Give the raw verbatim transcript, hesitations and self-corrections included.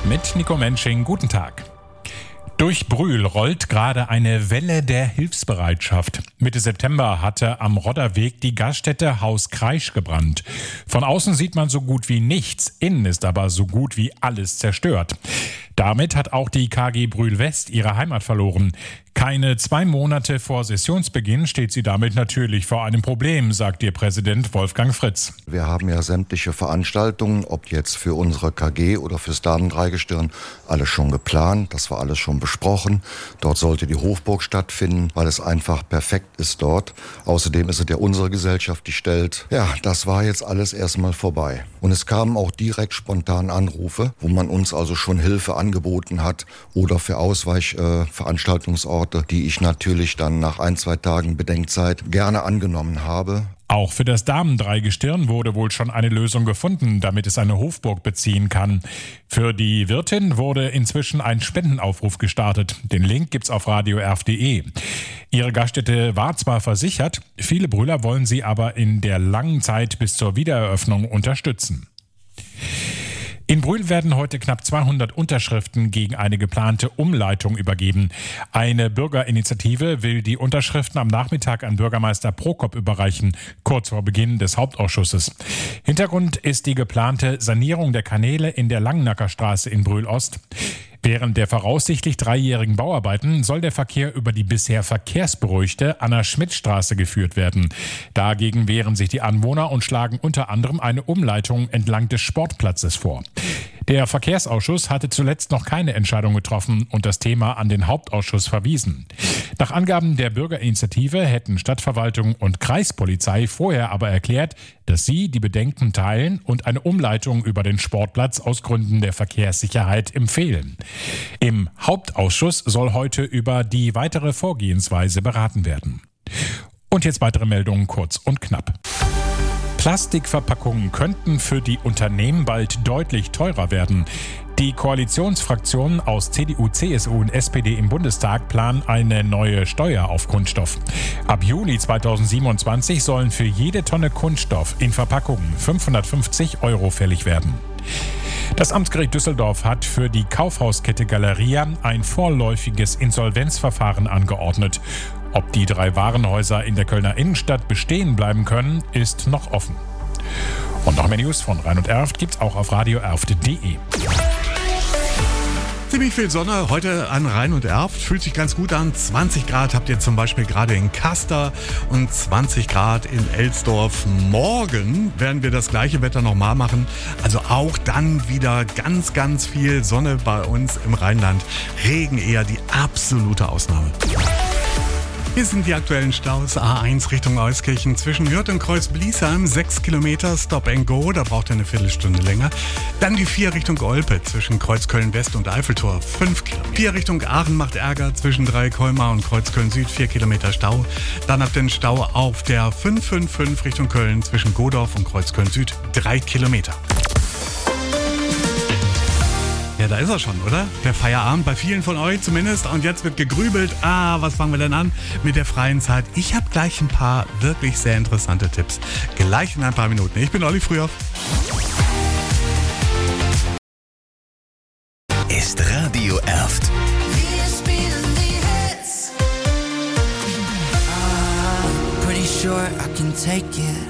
mit Nico Mensching. Guten Tag. Durch Brühl rollt gerade eine Welle der Hilfsbereitschaft. Mitte September hatte am Rodderweg die Gaststätte Haus Kreisch gebrannt. Von außen sieht man so gut wie nichts, innen ist aber so gut wie alles zerstört. Damit hat auch die K G Brühl West ihre Heimat verloren. Keine zwei Monate vor Sessionsbeginn steht sie damit natürlich vor einem Problem, sagt ihr Präsident Wolfgang Fritz. Wir haben ja sämtliche Veranstaltungen, ob jetzt für unsere K G oder fürs Damendreigestirn, alles schon geplant. Das war alles schon besprochen. Dort sollte die Hofburg stattfinden, weil es einfach perfekt ist dort. Außerdem ist es ja unsere Gesellschaft, die stellt. Ja, das war jetzt alles erstmal vorbei. Und es kamen auch direkt spontan Anrufe, wo man uns also schon Hilfe angeboten hat oder für Ausweichveranstaltungsorte, äh, die ich natürlich dann nach ein, zwei Tagen Bedenkzeit gerne angenommen habe. Auch für das Damendreigestirn wurde wohl schon eine Lösung gefunden, damit es eine Hofburg beziehen kann. Für die Wirtin wurde inzwischen ein Spendenaufruf gestartet. Den Link gibt's auf radio erf punkt de. Ihre Gaststätte war zwar versichert, viele Brühler wollen sie aber in der langen Zeit bis zur Wiedereröffnung unterstützen. In Brühl werden heute knapp zweihundert Unterschriften gegen eine geplante Umleitung übergeben. Eine Bürgerinitiative will die Unterschriften am Nachmittag an Bürgermeister Prokop überreichen, kurz vor Beginn des Hauptausschusses. Hintergrund ist die geplante Sanierung der Kanäle in der Langnackerstraße in Brühl-Ost. Während der voraussichtlich dreijährigen Bauarbeiten soll der Verkehr über die bisher verkehrsberuhigte Anna-Schmidt-Straße geführt werden. Dagegen wehren sich die Anwohner und schlagen unter anderem eine Umleitung entlang des Sportplatzes vor. Der Verkehrsausschuss hatte zuletzt noch keine Entscheidung getroffen und das Thema an den Hauptausschuss verwiesen. Nach Angaben der Bürgerinitiative hätten Stadtverwaltung und Kreispolizei vorher aber erklärt, dass sie die Bedenken teilen und eine Umleitung über den Sportplatz aus Gründen der Verkehrssicherheit empfehlen. Im Hauptausschuss soll heute über die weitere Vorgehensweise beraten werden. Und jetzt weitere Meldungen kurz und knapp. Plastikverpackungen könnten für die Unternehmen bald deutlich teurer werden. Die Koalitionsfraktionen aus C D U, C S U und S P D im Bundestag planen eine neue Steuer auf Kunststoff. Ab Juli zweitausendsiebenundzwanzig sollen für jede Tonne Kunststoff in Verpackungen fünfhundertfünfzig Euro fällig werden. Das Amtsgericht Düsseldorf hat für die Kaufhauskette Galeria ein vorläufiges Insolvenzverfahren angeordnet. Ob die drei Warenhäuser in der Kölner Innenstadt bestehen bleiben können, ist noch offen. Und noch mehr News von Rhein und Erft gibt's auch auf radio erf punkt de. Ziemlich viel Sonne heute an Rhein und Erft, fühlt sich ganz gut an. zwanzig Grad habt ihr zum Beispiel gerade in Kaster und zwanzig Grad in Elsdorf. Morgen werden wir das gleiche Wetter nochmal machen. Also auch dann wieder ganz, ganz viel Sonne bei uns im Rheinland. Regen eher die absolute Ausnahme. Hier sind die aktuellen Staus. A eins Richtung Euskirchen zwischen Hürth und Kreuz-Bliesheim, sechs Kilometer, Stop and Go, da braucht ihr eine Viertelstunde länger. Dann die vier Richtung Olpe zwischen Kreuzköln-West und Eiffeltor, fünf Kilometer. vier Richtung Aachen macht Ärger zwischen Dreikolmar und Kreuzköln-Süd, vier Kilometer Stau. Dann habt ihr den Stau auf der fünf fünf fünf Richtung Köln zwischen Godorf und Kreuzköln-Süd, drei Kilometer. Ja, da ist er schon, oder? Der Feierabend bei vielen von euch zumindest. Und jetzt wird gegrübelt. Ah, was fangen wir denn an mit der freien Zeit? Ich habe gleich ein paar wirklich sehr interessante Tipps. Gleich in ein paar Minuten. Ich bin Olli Frühoff. Ist Radio Erft. Wir spielen die Hits. I'm pretty sure I can take it.